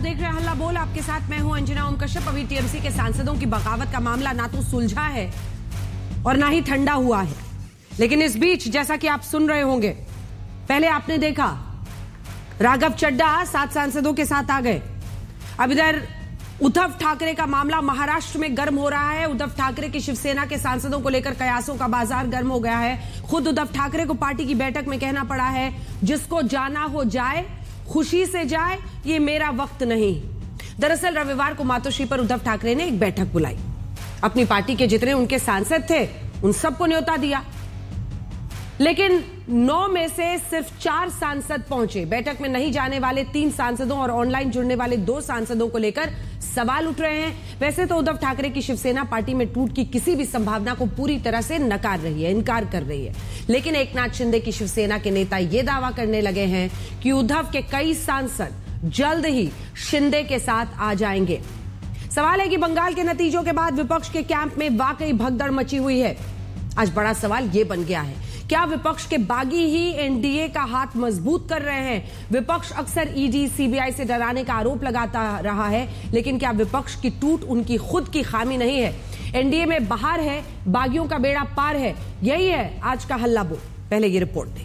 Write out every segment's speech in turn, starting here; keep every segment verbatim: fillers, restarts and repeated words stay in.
देख रहे हैं हल्ला बोल, आपके साथ मैं हूं अंजना ओम कश्यप। अभी टीएमसी के सांसदों की बगावत का मामला ना तो सुलझा है और ना ही ठंडा हुआ है, लेकिन इस बीच जैसा कि आप सुन रहे होंगे, पहले आपने देखा राघव चड्ढा सात सांसदों के साथ आ गए। अब इधर उद्धव ठाकरे का मामला महाराष्ट्र में गर्म हो रहा है। उद्धव ठाकरे की शिवसेना के सांसदों को लेकर कयासों का बाजार गर्म हो गया है। खुद उद्धव ठाकरे को पार्टी की बैठक में कहना पड़ा है, जिसको जाना हो जाए, खुशी से जाए, ये मेरा वक्त नहीं। दरअसल रविवार को मातोश्री पर उद्धव ठाकरे ने एक बैठक बुलाई। अपनी पार्टी के जितने उनके सांसद थे उन सबको न्योता दिया, लेकिन नौ में से सिर्फ चार सांसद पहुंचे। बैठक में नहीं जाने वाले तीन सांसदों और ऑनलाइन जुड़ने वाले दो सांसदों को लेकर सवाल उठ रहे हैं। वैसे तो उद्धव ठाकरे की शिवसेना पार्टी में टूट की किसी भी संभावना को पूरी तरह से नकार रही है, इनकार कर रही है, लेकिन एकनाथ शिंदे की शिवसेना के नेता यह दावा करने लगे हैं कि उद्धव के कई सांसद जल्द ही शिंदे के साथ आ जाएंगे। सवाल है कि बंगाल के नतीजों के बाद विपक्ष के कैंप में वाकई भगदड़ मची हुई है। आज बड़ा सवाल यह बन गया है, क्या विपक्ष के बागी ही एनडीए का हाथ मजबूत कर रहे हैं? विपक्ष अक्सर ईडी सीबीआई से डराने का आरोप लगाता रहा है, लेकिन क्या विपक्ष की टूट उनकी खुद की खामी नहीं है? एनडीए में बाहर है, बागियों का बेड़ा पार है। यही है आज का हल्ला बोल। पहले ये रिपोर्ट देखिए।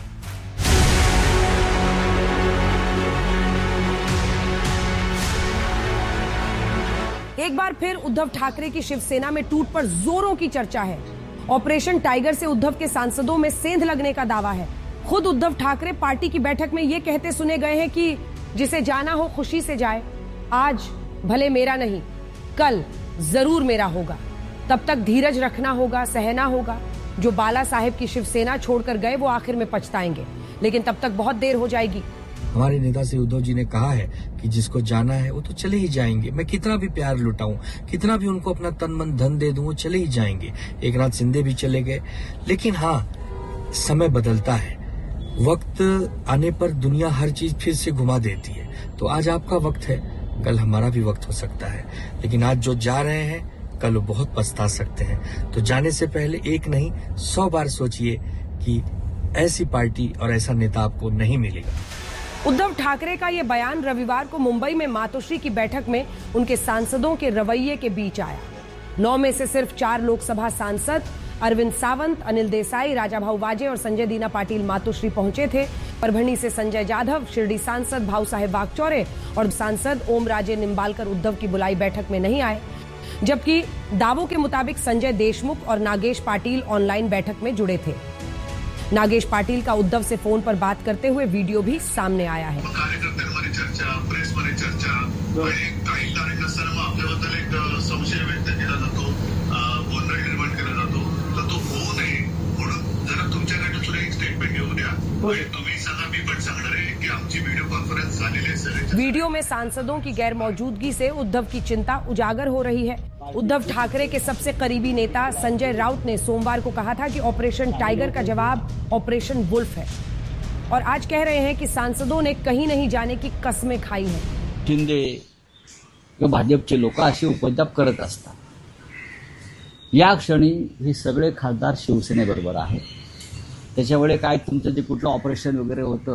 एक बार फिर उद्धव ठाकरे की शिवसेना में टूट पर जोरों की चर्चा है। ऑपरेशन टाइगर से उद्धव के सांसदों में सेंध लगने का दावा है। खुद उद्धव ठाकरे पार्टी की बैठक में यह कहते सुने गए हैं कि जिसे जाना हो खुशी से जाए, आज भले मेरा नहीं, कल जरूर मेरा होगा। तब तक धीरज रखना होगा, सहना होगा। जो बाला साहेब की शिवसेना छोड़कर गए वो आखिर में पछताएंगे, लेकिन तब तक बहुत देर हो जाएगी। हमारे नेता से उद्धव जी ने कहा है कि जिसको जाना है वो तो चले ही जाएंगे। मैं कितना भी प्यार लुटाऊं, कितना भी उनको अपना तन मन धन दे दूं, वो चले ही जाएंगे। एकनाथ शिंदे भी चले गए, लेकिन हाँ, समय बदलता है। वक्त आने पर दुनिया हर चीज फिर से घुमा देती है। तो आज आपका वक्त है, कल हमारा भी वक्त हो सकता है, लेकिन आज जो जा रहे हैं कल वो बहुत पछता सकते हैं। तो जाने से पहले एक नहीं सौ बार सोचिए कि ऐसी पार्टी और ऐसा नेता आपको नहीं मिलेगा। उद्धव ठाकरे का यह बयान रविवार को मुंबई में मातोश्री की बैठक में उनके सांसदों के रवैये के बीच आया। नौ में से सिर्फ चार लोकसभा सांसद अरविंद सावंत, अनिल देसाई, राजाभाऊ वाजे और संजय दीना पाटिल मातोश्री पहुंचे थे। परभणी से संजय जाधव, शिरडी सांसद भाऊ साहेब वागचौरे और सांसद ओम राजे निम्बालकर उद्धव की बुलाई बैठक में नहीं आए, जबकि दावों के मुताबिक संजय देशमुख और नागेश पाटिल ऑनलाइन बैठक में जुड़े थे। नागेश पाटिल का उद्धव से फोन पर बात करते हुए वीडियो भी सामने आया है। कार्यकर्त्यांमध्ये चर्चा, प्रेसमध्ये चर्चा, काही कारण नसताना आपल्याबद्दल एक संशय व्यक्त केला जातो, गोंधळ निर्माण केला जातो, तर तो होऊ नये म्हणून जरा तुमच्याकडे सुद्धा एक स्टेटमेंट घेऊ द्या। तुम्ही सांगा, मी पण सांगणार आहे की आमची व्हिडिओ कॉन्फ्रेंस झालेली आहे। वीडियो में सांसदों की गैर मौजूदगी से उद्धव की चिंता उजागर हो रही है। उद्धव ठाकरे के सबसे करीबी नेता संजय राउत ने सोमवार को कहा था कि ऑपरेशन टाइगर का जवाब ऑपरेशन वुल्फ है, और आज कह रहे हैं कि सांसदों ने कहीं नहीं जाने की कसमें खाई हैं। शिंदे भाजपचे लोक असे उपद्व्याप करत असतात। या क्षणी हे सगळे खासदार शिवसेनेबरोबर आहेत। त्याच्यामुळे काय तुमचं जे कुठलं ऑपरेशन वगैरे होतं,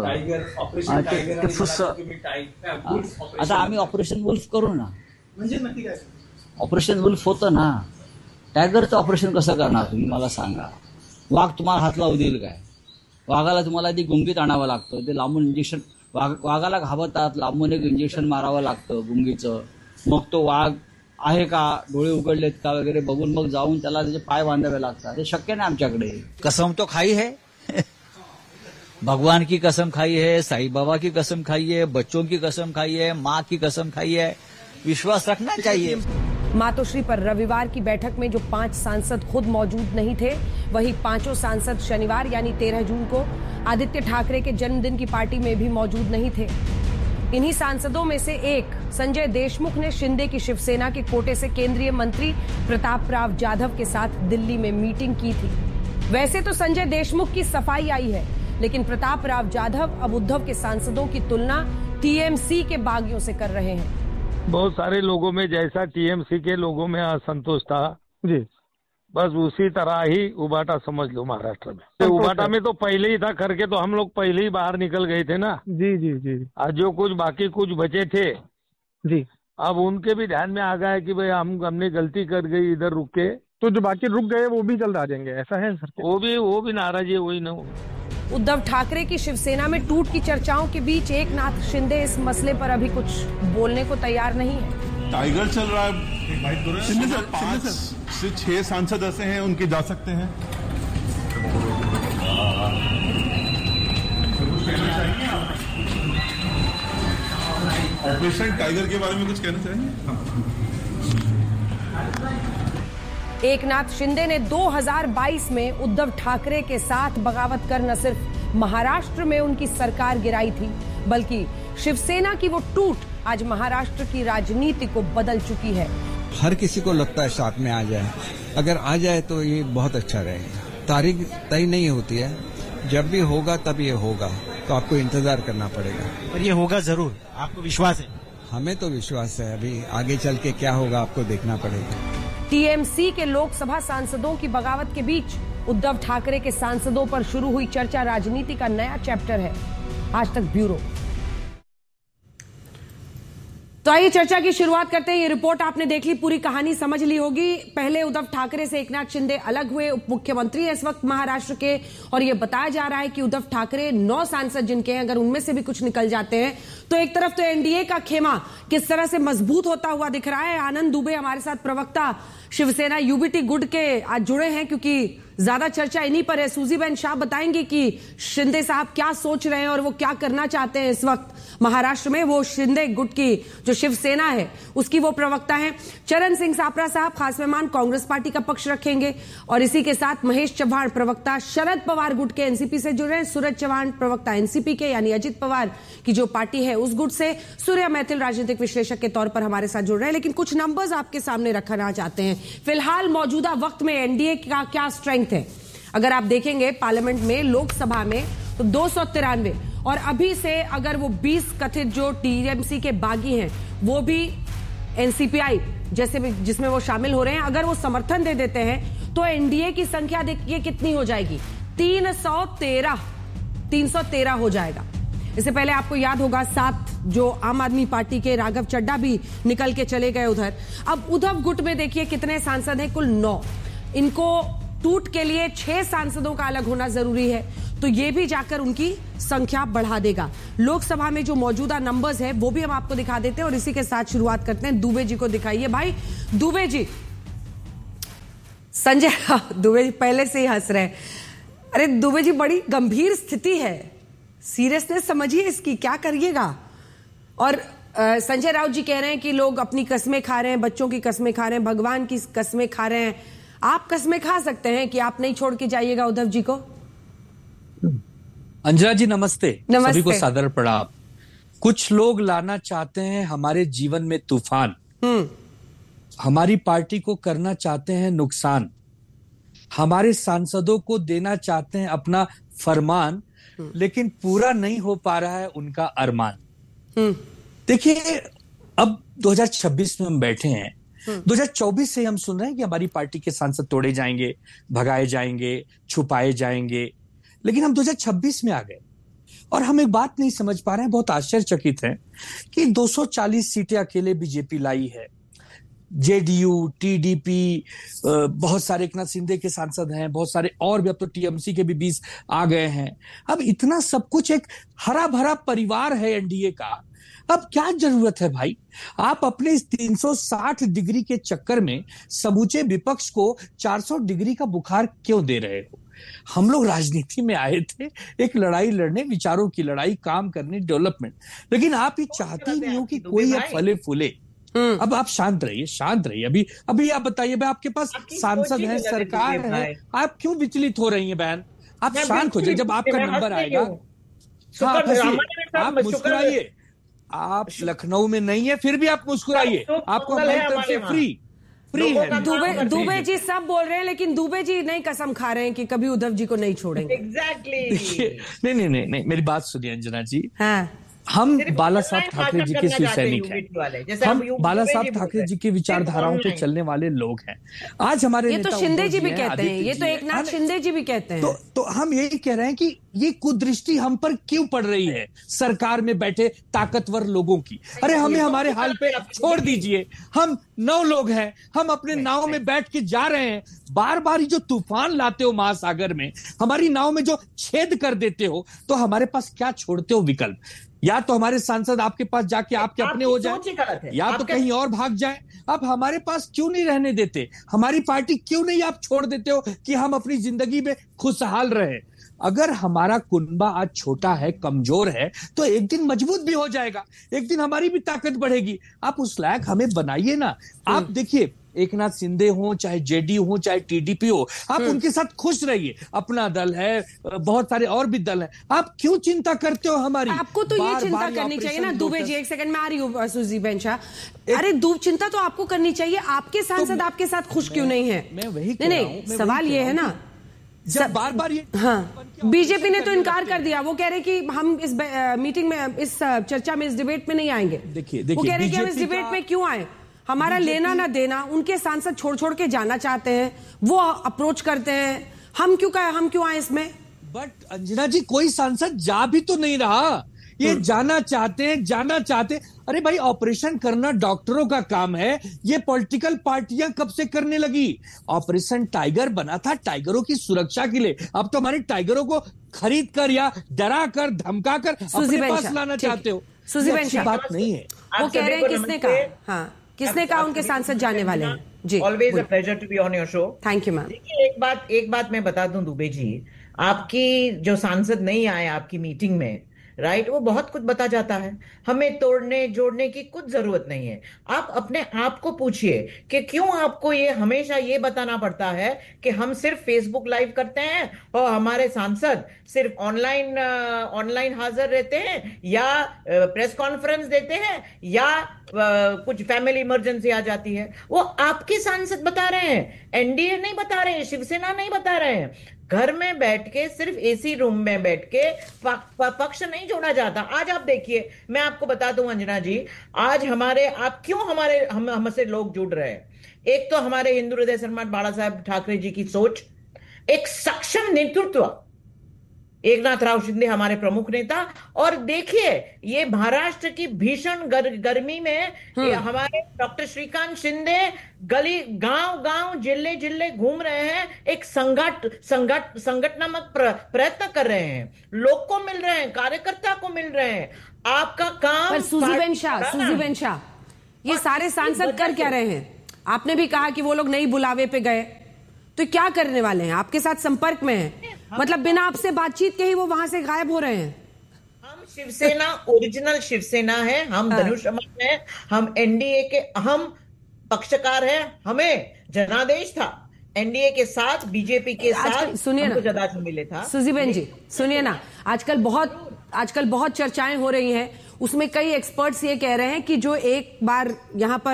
आता आम्ही ऑपरेशन वुल्फ करू ना, म्हणजे नक्की काय ऑपरेशन वुल्फ होतं ना। टायगरचं ऑपरेशन कसं करणार तुम्ही मला सांगा? वाघ तुम्हाला हात लावू देईल काय? वाघाला तुम्हाला ती गुंगीत आणावं लागतं, ते लांबून इंजेक्शन, वाघ वाघाला घाबरतात, लांबून एक इंजेक्शन मारावं लागतं गुंगीचं, मग तो वाघ आहे का, डोळे उघडलेत का वगैरे बघून मग जाऊन त्याला त्याचे पाय बांधावे लागतात। ते शक्य नाही आमच्याकडे। कसम तो खाई है, भगवान की कसम खाई है, साईं बाबा की कसम खाई है, बच्चों की कसम खाई है, माँ की कसम खाई है। विश्वास रखना चाहिए। मातोश्री पर रविवार की बैठक में जो पांच सांसद खुद मौजूद नहीं थे, वही पांचों सांसद शनिवार यानी तेरह जून को आदित्य ठाकरे के जन्मदिन की पार्टी में भी मौजूद नहीं थे। इन्हीं सांसदों में से एक संजय देशमुख ने शिंदे की शिवसेना के कोटे से केंद्रीय मंत्री प्रताप राव जाधव के साथ दिल्ली में मीटिंग की थी। वैसे तो संजय देशमुख की सफाई आई है, लेकिन प्रताप राव जाधव अब उद्धव के सांसदों की तुलना टीएमसी के बागियों से कर रहे हैं। बहुत सारे लोगों में जैसा टीएमसी के लोगों में असंतोष था जी, बस उसी तरह ही उबाटा समझ लो महाराष्ट्र में। तो उबाटा में तो पहले ही था करके, तो हम लोग पहले ही बाहर निकल गए थे ना। जी जी जी। आज जो कुछ बाकी कुछ बचे थे जी, अब उनके भी ध्यान में आ गया है कि भाई हम हमने गलती कर गई, इधर रुके, तो जो बाकी रुक गए वो भी जल्द आ जाएंगे, ऐसा है सर? वो भी वो भी नाराज है, वही ना। उद्धव ठाकरे की शिवसेना में टूट की चर्चाओं के बीच एकनाथ शिंदे इस मसले पर अभी कुछ बोलने को तैयार नहीं है। टाइगर चल रहा है, शिंदे से पांच से छह सांसद ऐसे हैं उनके जा सकते हैं। ऑपरेशन टाइगर के बारे में कुछ कहना चाहेंगे? एकनाथ शिंदे ने दो हज़ार बाईस में उद्धव ठाकरे के साथ बगावत कर न सिर्फ महाराष्ट्र में उनकी सरकार गिराई थी, बल्कि शिवसेना की वो टूट आज महाराष्ट्र की राजनीति को बदल चुकी है। हर किसी को लगता है साथ में आ जाए, अगर आ जाए तो ये बहुत अच्छा रहेगा। तारीख तय नहीं होती है, जब भी होगा तब ये होगा, तो आपको इंतजार करना पड़ेगा। पर ये होगा जरूर, आपको विश्वास है? हमें तो विश्वास है, अभी आगे चल के क्या होगा आपको देखना पड़ेगा। टीएमसी के लोकसभा सांसदों की बगावत के बीच उद्धव ठाकरे के सांसदों पर शुरू हुई चर्चा राजनीति का नया चैप्टर है। आज तक ब्यूरो। तो आइए चर्चा की शुरुआत करते हैं। ये रिपोर्ट आपने देख ली, पूरी कहानी समझ ली होगी। पहले उद्धव ठाकरे से एकनाथ शिंदे अलग हुए, उप मुख्यमंत्री है इस वक्त महाराष्ट्र के, और ये बताया जा रहा है कि उद्धव ठाकरे नौ सांसद जिनके हैं, अगर उनमें से भी कुछ निकल जाते हैं तो एक तरफ तो एनडीए का खेमा किस तरह से मजबूत होता हुआ दिख रहा है। आनंद दुबे हमारे साथ प्रवक्ता शिवसेना यूबीटी गुट के आज जुड़े हैं, क्योंकि ज्यादा चर्चा इन्हीं पर है। सूजी बहन शाह बताएंगे कि शिंदे साहब क्या सोच रहे हैं और वो क्या करना चाहते हैं इस वक्त महाराष्ट्र में। वो शिंदे गुट की जो शिवसेना है उसकी वो प्रवक्ता हैं। चरण सिंह सापरा साहब खास मेहमान, कांग्रेस पार्टी का पक्ष रखेंगे, और इसी के साथ महेश चव्हाण प्रवक्ता शरद पवार गुट के एनसीपी से जुड़े हैं। सूरज चव्हाण प्रवक्ता एनसीपी के यानी अजित पवार की जो पार्टी है उस गुट से। सूर्य मैथिल राजनीतिक विश्लेषक के तौर पर हमारे साथ जुड़ रहे हैं। लेकिन कुछ नंबर्स आपके सामने रखना चाहते हैं। फिलहाल मौजूदा वक्त में एनडीए का क्या स्ट्रेंथ है, अगर आप देखेंगे पार्लियामेंट में, लोकसभा में, तो दो सौ तिरानवे, और अभी से अगर वो बीस कथित जो टीएमसी के बागी हैं वो भी एनसीपीआई जैसे भी जिसमें वो शामिल हो रहे हैं, अगर वो समर्थन दे देते हैं तो एनडीए की संख्या देखिए कितनी हो जाएगी, तीन सौ तेरह तीन सौ तेरह हो जाएगा। इससे पहले आपको याद होगा सात जो आम आदमी पार्टी के राघव चड्ढा भी निकल के चले गए उधर। अब उद्धव गुट में देखिए कितने सांसद हैं, कुल नौ। इनको टूट के लिए छह सांसदों का अलग होना जरूरी है, तो ये भी जाकर उनकी संख्या बढ़ा देगा। लोकसभा में जो मौजूदा नंबर्स है वो भी हम आपको दिखा देते हैं, और इसी के साथ शुरुआत करते हैं। दुबे जी को दिखाइए भाई। दुबे जी, संजय दुबे जी पहले से ही हंस रहे हैं। अरे दुबे जी, बड़ी गंभीर स्थिति है, सीरियसनेस समझिए इसकी, क्या करिएगा। और आ, संजय राउत जी कह रहे हैं कि लोग अपनी कस्में खा रहे हैं, बच्चों की कस्में खा रहे हैं, भगवान की कस्में खा रहे हैं। आप कस्में खा सकते हैं कि आप नहीं छोड़ के जाइएगा उद्धव जी को? अंजना जी नमस्ते, नमस्ते। सभी को सादर प्रणाम। कुछ लोग लाना चाहते हैं हमारे जीवन में तूफान, हमारी पार्टी को करना चाहते हैं नुकसान, हमारे सांसदों को देना चाहते हैं अपना फरमान, लेकिन पूरा नहीं हो पा रहा है उनका अरमान। देखिए, अब दो हज़ार छब्बीस में हम बैठे हैं, दो हज़ार चौबीस से हम सुन रहे हैं कि हमारी पार्टी के सांसद तोड़े जाएंगे, भगाए जाएंगे, छुपाए जाएंगे, लेकिन हम दो हज़ार छब्बीस में आ गए और हम एक बात नहीं समझ पा रहे हैं, बहुत आश्चर्यचकित हैं कि दो सौ चालीस सीटें अकेले बीजेपी लाई है। जेडीयू, टीडीपी, बहुत सारे एकनाथ शिंदे के सांसद हैं, बहुत सारे और भी, अब तो टीएमसी के भी बीस आ गए हैं। अब इतना सब कुछ, एक हरा भरा परिवार है एनडीए का। अब क्या जरूरत है भाई, आप अपने इस तीन सौ साठ डिग्री के चक्कर में समूचे विपक्ष को चार सौ डिग्री का बुखार क्यों दे रहे हो? हम लोग राजनीति में आए थे एक लड़ाई लड़ने, विचारों की लड़ाई, काम करने, डेवलपमेंट, लेकिन आप ये चाहते ही नहीं हो कि कोई अब फले फूले। अब आप शांत रहिए, शांत रहिए। अभी अभी आप बताइए, आपके पास सांसद है, सरकार है, आप क्यों विचलित हो रही हैं बहन? आप शांत हो जाइए, जब आपका नंबर आएगा आप मुस्कुराइए। आप लखनऊ में नहीं है फिर भी आप मुस्कुराइए, आपको हमारी तरफ से फ्री फ्री है। दुबे दुबे जी सब बोल रहे हैं, लेकिन दुबे जी नहीं कसम खा रहे हैं कि कभी उद्धव जी को नहीं छोड़ेंगे। एग्जैक्टली। नहीं नहीं नहीं नहीं मेरी बात सुनिए अंजना जी। हाँ। हम बाला साहब ठाकरे जी के शिव सैनिक हैं, हम बाला साहब ठाकरे जी की विचारधाराओं पे चलने वाले लोग हैं। आज हमारे ये तो शिंदे जी भी कहते हैं, ये तो एकनाथ शिंदे जी भी कहते हैं। तो, तो हम यही कह रहे हैं कि ये कुदृष्टि हम पर क्यों पड़ रही है सरकार में बैठे ताकतवर लोगों की? अरे हमें हमारे हाल पे छोड़ दीजिए। हम नौ लोग हैं, हम अपने नाव में बैठ के जा रहे हैं। बार बार जो तूफान लाते हो महासागर में, हमारी नाव में जो छेद कर देते हो, तो हमारे पास क्या छोड़ते हो विकल्प? या तो हमारे सांसद आपके पास जाके आपके अपने हो जाए, या तो कहीं और भाग जाए। अब हमारे पास क्यों नहीं रहने देते? हमारी पार्टी क्यों नहीं आप छोड़ देते हो कि हम अपनी जिंदगी में खुशहाल रहे? अगर हमारा कुनबा आज छोटा है, कमजोर है, तो एक दिन मजबूत भी हो जाएगा, एक दिन हमारी भी ताकत बढ़ेगी। आप उस लायक हमें बनाइए ना। आप देखिए, एकनाथ शिंदे हो, चाहे जेडीयू हो, चाहे टीडीपी हो, आप उनके साथ खुश रहिए। अपना दल है, बहुत सारे और भी दल हैं, आप क्यों चिंता करते हो हमारी? आपको तो ये चिंता करनी चाहिए ना। दुबे जी, एक सेकंड में आ रही हूँ सुजी बेंचा। अरे दूब चिंता तो आपको करनी चाहिए। आपके सांसद आपके साथ खुश क्यों नहीं है? मैं वही नहीं नहीं, सवाल ये है ना, जब बार बार ये हाँ, बीजेपी ने तो इनकार कर दिया। वो कह रहे कि हम इस मीटिंग में, इस चर्चा में, इस डिबेट में नहीं आएंगे। देखिए वो कह रहे कि हम इस डिबेट में क्यों आए? हमारा लेना ना देना, उनके सांसद छोड़ छोड़ के जाना चाहते हैं, वो अप्रोच करते हैं। हम क्यों कहे, हम क्यों आए इसमें? बट अंजना जी, कोई सांसद जा भी तो नहीं रहा। ये जाना चाहते हैं, जाना चाहते। अरे भाई, ऑपरेशन करना डॉक्टरों का काम है, ये पॉलिटिकल पार्टियां कब से करने लगी? ऑपरेशन टाइगर बना था टाइगरों की सुरक्षा के लिए। अब तो हमारे टाइगरों को खरीद कर या डरा कर, धमका कर अपने पास लाना चाहते हो। सुजी बेंचा, बात नहीं है। वो कह रहे हैं किसने कहा? हाँ, किसने कहा उनके सांसद जाने वाले हैं? जी, always a pleasure to be on your show. Thank you ma'am. देखिए, एक बात एक बात मैं बता दूं दुबे जी, आपकी जो सांसद नहीं आए आपकी मीटिंग में, राइट, वो बहुत कुछ बता जाता है। हमें तोड़ने जोड़ने की कुछ जरूरत नहीं है। आप अपने आप को पूछिए कि क्यों आपको ये हमेशा ये बताना पड़ता है कि हम सिर्फ फेसबुक लाइव करते हैं और हमारे सांसद सिर्फ ऑनलाइन ऑनलाइन हाजिर रहते हैं, या प्रेस कॉन्फ्रेंस देते हैं, या कुछ फैमिली इमरजेंसी आ जाती है। वो आपके सांसद बता रहे हैं, एनडीए नहीं बता रहे हैं, शिवसेना नहीं बता रहे हैं। घर में बैठ के, सिर्फ एसी रूम में बैठ के पक्ष नहीं जोड़ा जाता। आज आप देखिए, मैं आपको बता दूं अंजना जी, आज हमारे आप क्यों हमारे हम हमसे लोग जुड़ रहे हैं। एक तो हमारे हिंदू हृदय सम्राट बाला साहेब ठाकरे जी की सोच, एक सक्षम नेतृत्व, एकनाथ राव शिंदे हमारे प्रमुख नेता। और देखिए, ये महाराष्ट्र की भीषण गर, गर्मी में हमारे डॉक्टर श्रीकांत शिंदे गली गांव गांव जिले जिले घूम रहे हैं, एक संगठ संगठ संगठनात्मक प्र, प्रयत्न कर रहे हैं, लोग को मिल रहे हैं, कार्यकर्ता को मिल रहे हैं। आपका काम। पर सुजी बेंचा, सुजी बेंचा, ये सारे सांसद कर क्या रहे हैं? आपने भी कहा कि वो लोग नई बुलावे पे गए, तो क्या करने वाले हैं? आपके साथ संपर्क में है, मतलब बिना आपसे बातचीत के ही वो वहां से गायब हो रहे हैं। हम शिवसेना, ओरिजिनल शिवसेना है, हम धनुष्यमान है, हम एनडीए के अहम पक्षकार हैं। हमें जनादेश था एनडीए के साथ, बीजेपी के साथ, सुनिए ना, जनादेश मिले था। सुजी बेन जी सुनिए ना, आजकल बहुत आजकल बहुत चर्चाएं हो रही हैं, उसमें कई एक्सपर्ट्स ये कह रहे हैं कि जो एक बार यहां पर